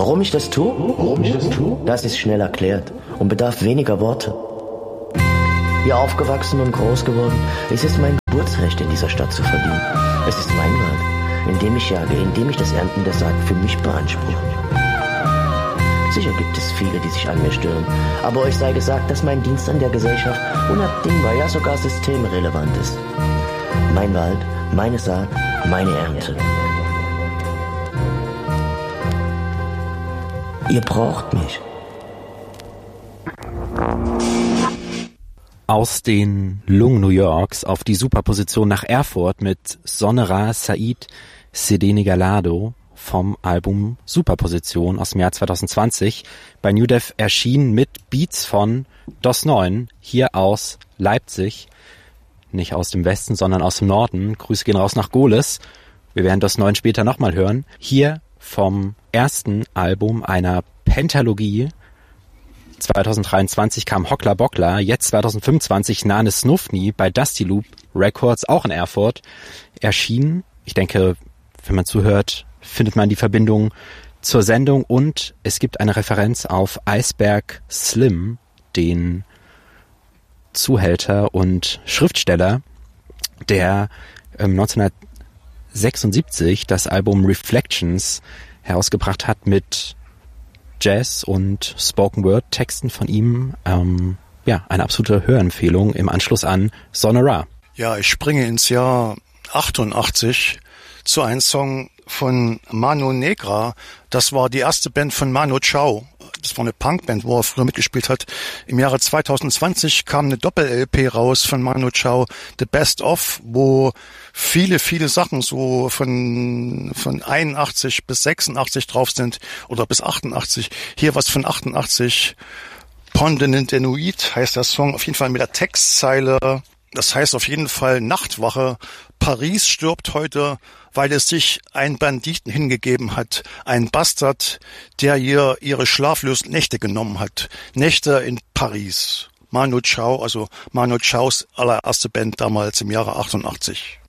Warum ich das tue? Das ist schnell erklärt und bedarf weniger Worte. Hier aufgewachsen und groß geworden, es ist mein Geburtsrecht, in dieser Stadt zu verdienen. Es ist mein Wald, in dem ich jage, in dem ich das Ernten der Saat für mich beanspruche. Sicher gibt es viele, die sich an mir stören, aber euch sei gesagt, dass mein Dienst an der Gesellschaft unabdingbar, ja sogar systemrelevant ist. Mein Wald, meine Saat, meine Ernte. Ihr braucht mich. Aus den Lungen New Yorks auf die Superposition nach Erfurt mit Sonera Said Sedeni Galado vom Album Superposition aus dem Jahr 2020 bei New Dev erschienen mit Beats von DOS 9 hier aus Leipzig. Nicht aus dem Westen, sondern aus dem Norden. Grüße gehen raus nach Gohlis. Wir werden DOS 9 später nochmal hören. Hier vom ersten Album einer Pentalogie. 2023 kam Hockla Bockla, jetzt 2025 Nane Snufni bei Dusty Loop Records, auch in Erfurt, erschienen. Ich denke, wenn man zuhört, findet man die Verbindung zur Sendung und es gibt eine Referenz auf Iceberg Slim, den Zuhälter und Schriftsteller, der 1976 das Album Reflections herausgebracht hat mit Jazz und Spoken Word Texten von ihm. Eine absolute Hörempfehlung im Anschluss an Sonora. Ja, ich springe ins Jahr 88 zu einem Song von Mano Negra. Das war die erste Band von Manu Chao. Das war eine Punkband, wo er früher mitgespielt hat. Im Jahre 2020 kam eine Doppel-LP raus von Manu Chao, The Best Of, wo viele Sachen so von 81 bis 86 drauf sind oder bis 88. Hier was von 88. Pondent Enuit heißt der Song. Auf jeden Fall mit der Textzeile. Das heißt auf jeden Fall Nachtwache. Paris stirbt heute, weil es sich einen Banditen hingegeben hat. Ein Bastard, der ihr ihre schlaflosen Nächte genommen hat. Nächte in Paris. Manu Chao, also Manu Chaos allererste Band damals im Jahre 88.